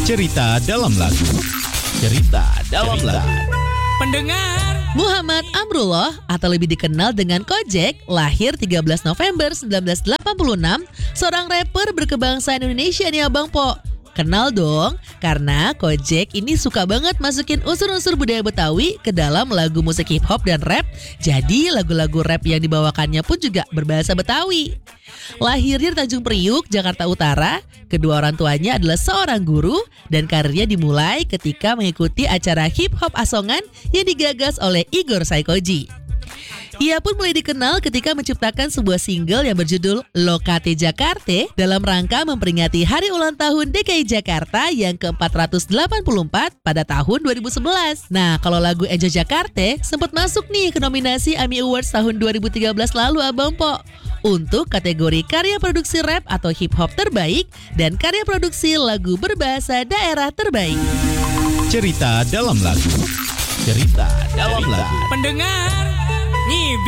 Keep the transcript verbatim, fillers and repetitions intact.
Cerita dalam lagu. Cerita dalam lagu. Pendengar, Muhammad Amrullah atau lebih dikenal dengan Kojek lahir tiga belas November seribu sembilan ratus delapan puluh enam, seorang rapper berkebangsaan Indonesia nih Abang Po. Kenal dong, karena Kojek ini suka banget masukin unsur-unsur budaya Betawi ke dalam lagu musik hip hop dan rap. Jadi lagu-lagu rap yang dibawakannya pun juga berbahasa Betawi. Lahirnya di Tanjung Priuk, Jakarta Utara, kedua orang tuanya adalah seorang guru dan karirnya dimulai ketika mengikuti acara hip hop asongan yang digagas oleh Igor Saikoji. Ia pun mulai dikenal ketika menciptakan sebuah single yang berjudul Lokate Jakarta dalam rangka memperingati hari ulang tahun D K I Jakarta yang ke empat ratus delapan puluh empat pada tahun dua ribu sebelas. Nah, kalau lagu Enjoy Jakarta sempat masuk nih ke nominasi A M I Awards tahun dua ribu tiga belas lalu Abang Po untuk kategori karya produksi rap atau hip hop terbaik dan karya produksi lagu berbahasa daerah terbaik. Cerita dalam lagu. Cerita dalam lagu. pendengar, nih